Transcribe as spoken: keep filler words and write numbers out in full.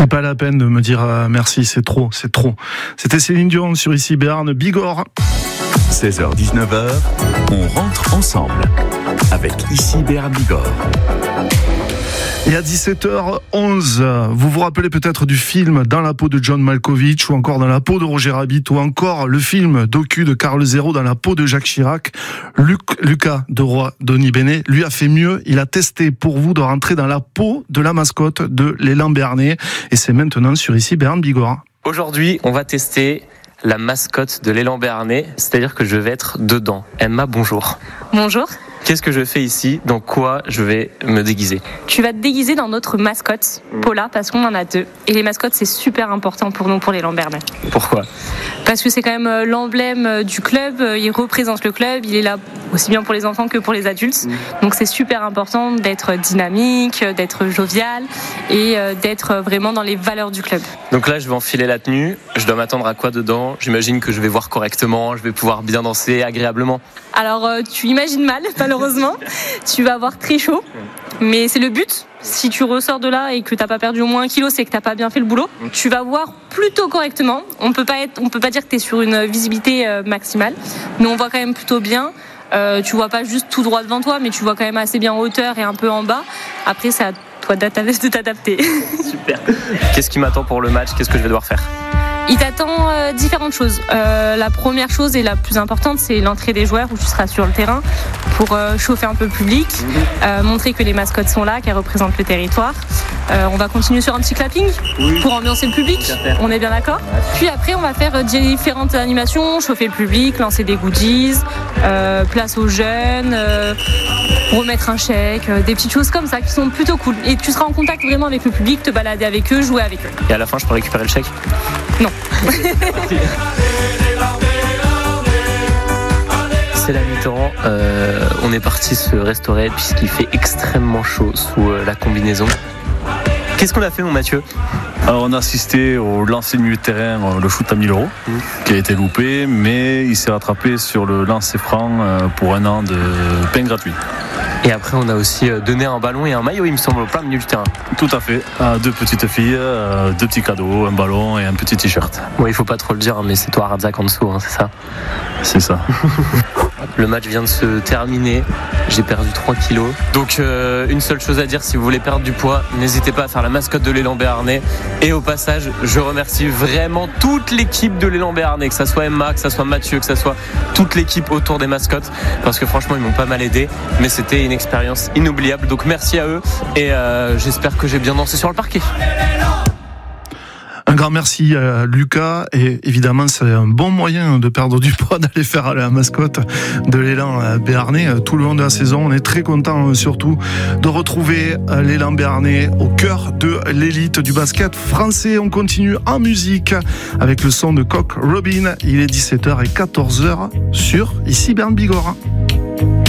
C'est pas la peine de me dire euh, merci, c'est trop, c'est trop. C'était Céline Dion sur Ici Béarn, Bigorre. seize heures dix-neuf heures, on rentre ensemble avec Ici Béarn Bigorre. Et à dix-sept heures onze, vous vous rappelez peut-être du film Dans la peau de John Malkovich, ou encore Dans la peau de Roger Rabbit, ou encore le film docu de Carl Zero Dans la peau de Jacques Chirac. Luc, Lucas de Roy Denis Bénet lui a fait mieux, il a testé pour vous de rentrer dans la peau de la mascotte de l'élan béarnais, et c'est maintenant sur Ici Béarn Bigorre. Aujourd'hui, on va tester la mascotte de l'élan béarnais, c'est-à-dire que je vais être dedans. Emma, bonjour. Bonjour. Qu'est-ce que je fais ici? Dans quoi je vais me déguiser? Tu vas te déguiser dans notre mascotte, Paula, parce qu'on en a deux. Et les mascottes, c'est super important pour nous, pour l'élan béarnais. Pourquoi? Parce que c'est quand même l'emblème du club, il représente le club, il est là aussi bien pour les enfants que pour les adultes. Donc c'est super important d'être dynamique, d'être jovial et d'être vraiment dans les valeurs du club. Donc là, je vais enfiler la tenue, je dois m'attendre à quoi dedans? J'imagine que je vais voir correctement, je vais pouvoir bien danser agréablement. Alors tu imagines mal, malheureusement, tu vas avoir très chaud, mais c'est le but. Si tu ressors de là et que t'as pas perdu au moins un kilo, c'est que t'as pas bien fait le boulot. Tu vas voir plutôt correctement. On peut pas être, on peut pas dire que t'es sur une visibilité maximale, mais on voit quand même plutôt bien. Euh, tu vois pas juste tout droit devant toi, mais tu vois quand même assez bien en hauteur et un peu en bas. Après, c'est à toi de t'adapter. Super. Qu'est-ce qui m'attend pour le match? Qu'est-ce que je vais devoir faire? Il t'attend euh, différentes choses. Euh, la première chose et la plus importante, c'est l'entrée des joueurs où tu seras sur le terrain pour euh, chauffer un peu le public, euh, montrer que les mascottes sont là, qu'elles représentent le territoire. Euh, on va continuer sur un petit clapping pour ambiancer le public. On est bien d'accord? Puis après, on va faire différentes animations, chauffer le public, lancer des goodies, euh, place aux jeunes, euh, remettre un chèque, euh, des petites choses comme ça qui sont plutôt cool. Et tu seras en contact vraiment avec le public, te balader avec eux, jouer avec eux. Et à la fin, je peux récupérer le chèque? Non. C'est la mi-temps, euh, on est parti se restaurer puisqu'il fait extrêmement chaud sous euh, la combinaison. Qu'est-ce qu'on a fait, mon Mathieu? Alors, on a assisté au lancer de milieu de terrain, le foot à mille euros, mmh. qui a été loupé, mais il s'est rattrapé sur le lancer franc pour un an de pain gratuit. Et après, on a aussi donné un ballon et un maillot, il me semble, au plein milieu du terrain. Tout à fait. À deux petites filles, deux petits cadeaux, un ballon et un petit t-shirt. Bon, il faut pas trop le dire, mais c'est toi, Radzak, en dessous, hein, c'est ça? C'est ça. Le match vient de se terminer, j'ai perdu trois kilos. Donc euh, une seule chose à dire, si vous voulez perdre du poids, n'hésitez pas à faire la mascotte de l'élan béarnais. Et au passage, je remercie vraiment toute l'équipe de l'élan béarnais, que ça soit Emma, que ça soit Mathieu, que ça soit toute l'équipe autour des mascottes, parce que franchement ils m'ont pas mal aidé, mais c'était une expérience inoubliable. Donc merci à eux et euh, j'espère que j'ai bien dansé sur le parquet. Un grand merci à Lucas, et évidemment c'est un bon moyen de perdre du poids d'aller faire la mascotte de l'élan béarnais tout le long de la saison. On est très content surtout de retrouver l'élan béarnais au cœur de l'élite du basket français. On continue en musique avec le son de Cock Robin. Il est dix-sept heures quatorze sur Ici Béarn Bigorre.